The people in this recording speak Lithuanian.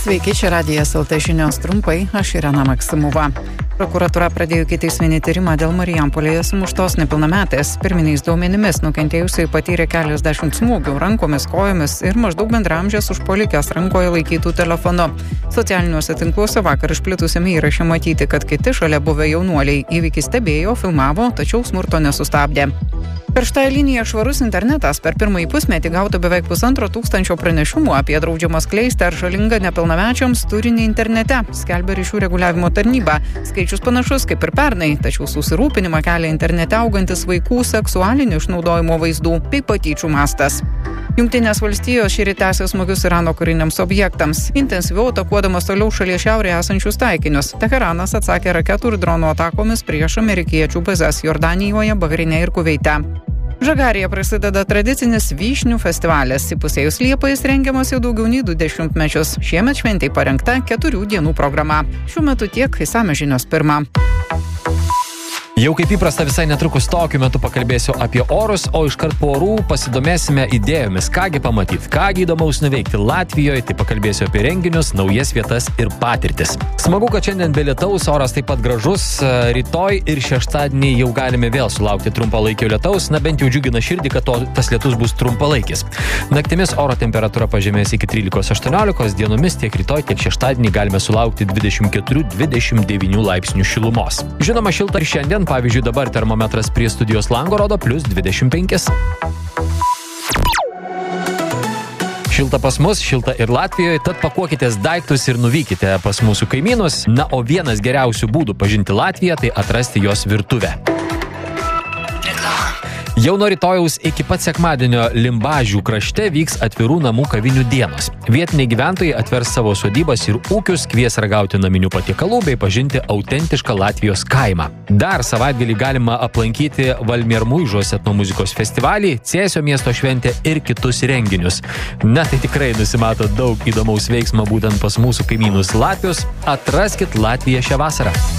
Sveiki, čia Radijas LT žinios trumpai, aš Irena Maksimova. Prokuratūra pradėjo ikiteisminį tyrimą dėl Marijampolėje sumuštos nepilnametės. Pirminiais duomenimis nukentėjusiai patyrė keliasdešimt smūgių rankomis, kojomis ir maždaug bendraamžės užpuolikės rankoje laikytų telefonu. Socialiniuose tinkluose vakar išplitusiame įraše matyti, kad kiti šalia buvę jaunuoliai įvykį stebėjo, filmavo, tačiau smurto nesustabdė. Karštąją liniją Švarus internetas per pirmąjį pusmetį gauta beveik 1500 pranešimų apie draudžiamą skleisti ar žalingą nepilnamečiams turinį internete, skelbia ryšių reguliavimo tarnyba. Skaičius panašus kaip ir pernai, tačiau susirūpinimą kelia internete augantis vaikų seksualinio išnaudojimo vaizdų bei patyčių mastas. Jungtinės valstijos šįryt tęsė smūgius Irano kariniams objektams, intensyviau atakuodamas toliau šalies šiaurėje esančius taikinius. Teheranas atsakė raketų ir dronų atakomis prieš amerikiečių bazes Jordanijoje, Bahreine ir Kuveite. Žagarėje prasideda tradicinis vyšnių festivalis. Įpusėjus Liepai jis rengiamas jau daugiau nei 20 mečius. Šiemet šventei parengta 4 dienų programa. Šiuo metu tiek, išsamios žinios pirmą. Jau kaip įprasta visai netrukus tokiu metu pakalbėsiu apie orus, o iškart po orų pasidomėsime idėjomis, kągi pamatyti, kągi įdomaus nuveikti Latvijoje, tai pakalbėsiu apie renginius, naujas vietas ir patirtis. Smagu, kad šiandien be lietaus, oras taip pat gražus, rytoj ir šeštadienį jau galime vėl sulaukti trumpalaikio lietaus, na bent jau džiugina širdį, kad tas lietus bus trumpalaikis. Naktimis oro temperatūra pažemės iki 13-18, dienomis tiek rytoj, tiek šeštadienį galime sulaukti 24-29 laipsnių šilumos. Žinoma, šilta ir šiandien. Pavyzdžiui, dabar termometras prie studijos lango rodo plus 25. Šilta pas mus, šilta ir Latvijoje, tad pakuokitės daiktus ir nuvykite pas mūsų kaimynus. Na, o vienas geriausių būdų pažinti Latviją, tai atrasti jos virtuvę. Jau nuo rytojaus iki pat sekmadienio Limbažių krašte vyks atvirų namų kavinių dienos. Vietiniai gyventojai atvers savo sodybas ir ūkius, kvies ragauti naminių patiekalų bei pažinti autentišką Latvijos kaimą. Dar savaitgalį galima aplankyti Valmiermuižos etnomuzikos festivalį, Cėsio miesto šventę ir kitus renginius. Na, tai tikrai nusimato daug įdomaus veiksmo būtent pas mūsų kaimynus Latvius. Atraskit Latviją šią vasarą.